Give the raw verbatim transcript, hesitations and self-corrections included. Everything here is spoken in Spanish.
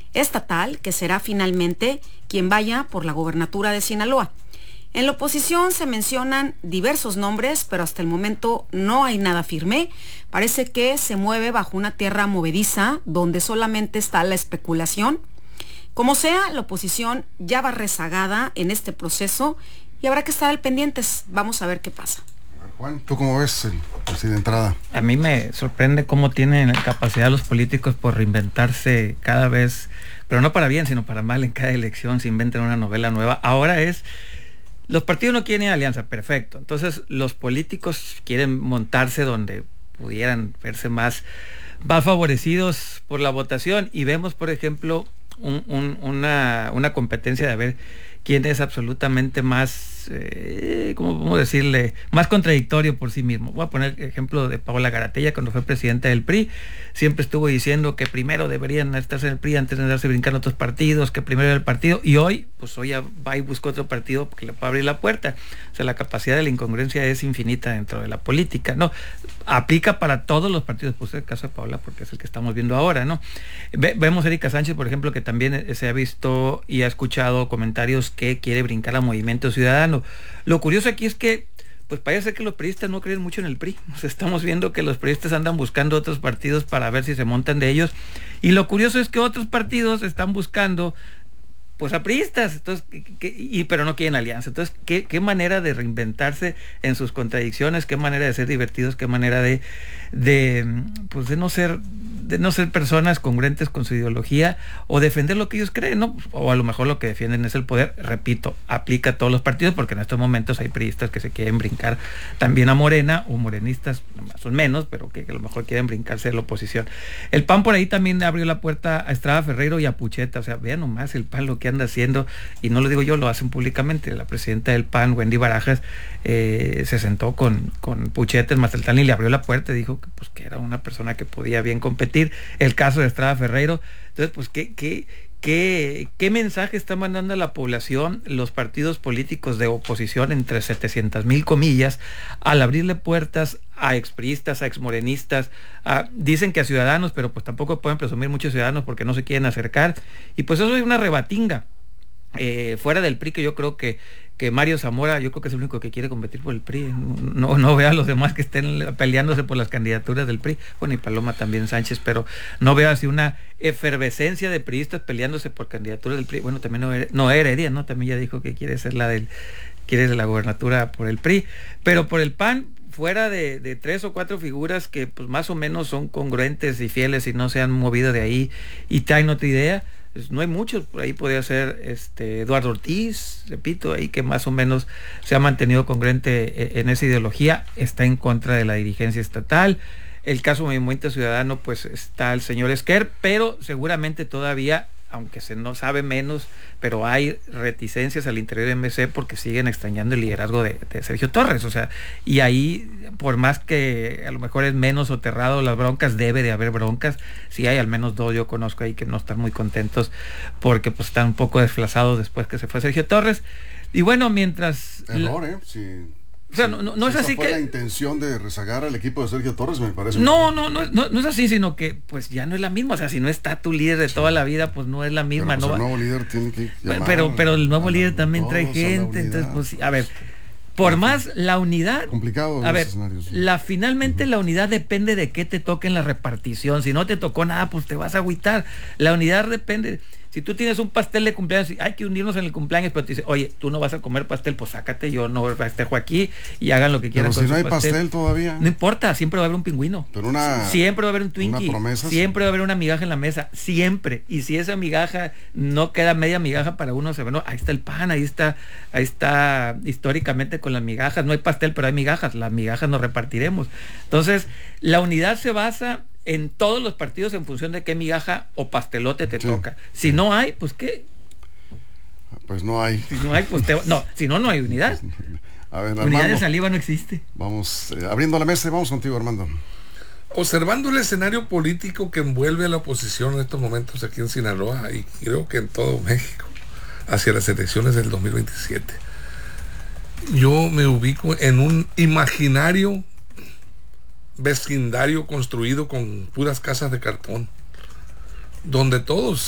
estatal, que será finalmente quien vaya por la gobernatura de Sinaloa. En la oposición se mencionan diversos nombres, pero hasta el momento no hay nada firme. Parece que se mueve bajo una tierra movediza donde solamente está la especulación. Como sea, la oposición ya va rezagada en este proceso y habrá que estar al pendientes. Vamos a ver qué pasa. Juan, ¿tú cómo ves, el, así de entrada? A mí me sorprende cómo tienen capacidad los políticos por reinventarse cada vez, pero no para bien, sino para mal. En cada elección se inventan una novela nueva. Ahora es, los partidos no quieren alianza, perfecto. Entonces los políticos quieren montarse donde pudieran verse más, más favorecidos por la votación. Y vemos, por ejemplo, un, un, una, una competencia de ver quién es absolutamente más, eh, ¿cómo podemos decirle?, más contradictorio por sí mismo. Voy a poner el ejemplo de Paola Garatella cuando fue presidenta del P R I. Siempre estuvo diciendo que primero deberían estarse en el P R I antes de darse brincar en otros partidos, que primero era el partido, y hoy, pues hoy ya va y busca otro partido que le pueda abrir la puerta. O sea, la capacidad de la incongruencia es infinita dentro de la política, ¿no? Aplica para todos los partidos, pues el caso de Paola, porque es el que estamos viendo ahora, ¿no? Ve, vemos a Erika Sánchez, por ejemplo, que también se ha visto y ha escuchado comentarios que quiere brincar a Movimiento Ciudadano. Lo curioso aquí es que, pues parece ser que los priistas no creen mucho en el P R I. O sea, estamos viendo que los priistas andan buscando otros partidos para ver si se montan de ellos. Y lo curioso es que otros partidos están buscando, pues, a priistas, entonces, que, y, pero no quieren alianza. Entonces, ¿qué, qué manera de reinventarse en sus contradicciones, qué manera de ser divertidos, qué manera de, de pues, de no ser... de no ser personas congruentes con su ideología o defender lo que ellos creen, ¿no? O a lo mejor lo que defienden es el poder. Repito, aplica a todos los partidos, porque en estos momentos hay priistas que se quieren brincar también a Morena, o morenistas más o menos, pero que, que a lo mejor quieren brincarse de la oposición. El P A N por ahí también abrió la puerta a Estrada Ferreiro y a Pucheta. O sea, vean nomás el P A N lo que anda haciendo, y no lo digo yo, lo hacen públicamente. La presidenta del P A N, Wendy Barajas, eh, se sentó con, con Pucheta en Mazatlán y le abrió la puerta y dijo que, pues, que era una persona que podía bien competir. El caso de Estrada Ferreiro. Entonces, pues, ¿qué, qué, qué, qué mensaje está mandando a la población los partidos políticos de oposición, entre setecientas mil comillas, al abrirle puertas a expriistas, a exmorenistas? A, dicen que a ciudadanos, pero pues tampoco pueden presumir muchos ciudadanos porque no se quieren acercar. Y pues eso es una rebatinga. Eh, fuera del P R I, que yo creo que que Mario Zamora, yo creo que es el único que quiere competir por el P R I. No, no veo a los demás que estén peleándose por las candidaturas del P R I. Bueno, y Paloma también Sánchez, pero no veo así una efervescencia de priistas peleándose por candidaturas del P R I. Bueno, también no, no Heredia, ¿no? También ya dijo que quiere ser la del, quiere de la gobernatura por el P R I. Pero por el P A N, fuera de, de tres o cuatro figuras que pues más o menos son congruentes y fieles y no se han movido de ahí y traen otra idea, pues no hay muchos. Por ahí podría ser este Eduardo Ortiz, repito, ahí que más o menos se ha mantenido congruente en esa ideología, está en contra de la dirigencia estatal. El caso de Movimiento Ciudadano, pues está el señor Esquer, pero seguramente todavía, aunque se no sabe menos, pero hay reticencias al interior de M C porque siguen extrañando el liderazgo de, de Sergio Torres. O sea, y ahí, por más que a lo mejor es menos soterrado las broncas, debe de haber broncas. Sí hay al menos dos, yo conozco ahí que no están muy contentos porque pues están un poco desplazados después que se fue Sergio Torres. Y bueno, mientras... Error, ¿eh? Sí. O sea, no, no, no si es esa así fue que... la intención de rezagar al equipo de Sergio Torres, me parece. No, no, no, no, no es así, sino que pues ya no es la misma. O sea, si no está tu líder de toda la vida, pues no es la misma. Pero, pues, no el nuevo líder tiene que llamar, pero, pero el nuevo líder también todos trae a gente. la Entonces, pues, a ver, por más la unidad... Complicado. A ver, escenarios, sí. la, finalmente uh-huh. la unidad depende de qué te toque en la repartición. Si no te tocó nada, pues te vas a agüitar. La unidad depende... Si tú tienes un pastel de cumpleaños y hay que unirnos en el cumpleaños, pero te dice, oye, tú no vas a comer pastel, pues sácate, yo no festejo aquí y hagan lo que quieran. Pero con si no hay pastel. pastel todavía. No importa, siempre va a haber un pingüino. Pero una, siempre va a haber un Twinkie. Promesa, siempre sí. va a haber una migaja en la mesa, siempre. Y si esa migaja no queda media migaja para uno, se ve, no, ahí está el pan, ahí está, ahí está históricamente con las migajas. No hay pastel, pero hay migajas. Las migajas nos repartiremos. Entonces, la unidad se basa en todos los partidos en función de qué migaja o pastelote te sí. toca. Si no hay, pues qué. Pues no hay. Si no hay, pues te... no, si no, no hay unidad. A ver, unidad Armando, de saliva no existe. Vamos eh, abriendo la mesa y vamos contigo, Armando. Observando el escenario político que envuelve a la oposición en estos momentos aquí en Sinaloa y creo que en todo México hacia las elecciones del dos mil veintisiete, yo me ubico en un imaginario vecindario construido con puras casas de cartón, donde todos